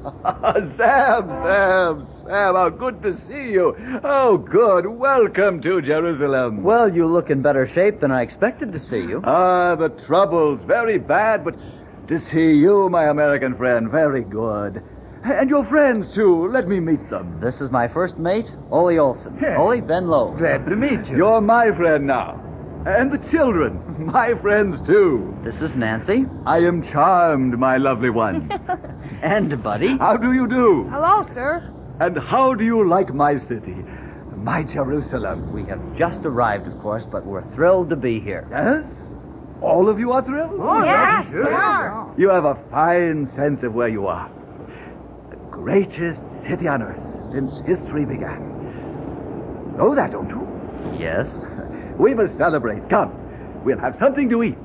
Sam, how good to see you. Oh, good. Welcome to Jerusalem. Well, you look in better shape than I expected to see you. The trouble's very bad, but to see you, my American friend, very good. And your friends, too. Let me meet them. This is my first mate, Ole Olson. Hey. Ole Ben Lowe. Glad to meet you. You're my friend now. And the children, my friends, too. This is Nancy. I am charmed, my lovely one. And Buddy. How do you do? Hello, sir. And how do you like my city? My Jerusalem. We have just arrived, of course, but we're thrilled to be here. Yes? All of you are thrilled? Yes, we are. You have a fine sense of where you are. The greatest city on earth since history began. Know that, don't you? Yes. We must celebrate. Come. We'll have something to eat.